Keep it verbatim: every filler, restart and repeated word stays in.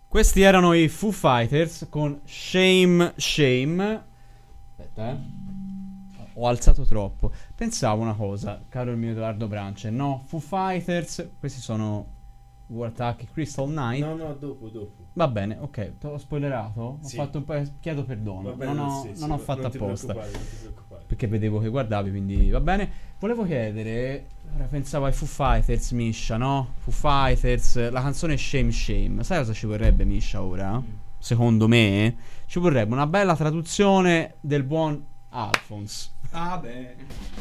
Questi erano i Foo Fighters con Shame Shame. Aspetta, eh. Ho alzato troppo. Pensavo una cosa, caro il mio Edoardo Brance. No, Foo Fighters, questi sono War Attack Crystal Knight. No, no, dopo, dopo. Va bene, ok, te l'ho spoilerato. Sì. Ho fatto un po'. Chiedo perdono. Va bene, non ho, sì, sì, non ho non fatto ti apposta. preoccupare, non ti preoccupare. Perché vedevo che guardavi, quindi va bene. Volevo chiedere. Ora pensavo ai Foo Fighters, Misha, no? Foo Fighters, la canzone Shame Shame. Sai cosa ci vorrebbe, Misha, ora? Secondo me ci vorrebbe una bella traduzione del buon Alphonse. Ah, beh.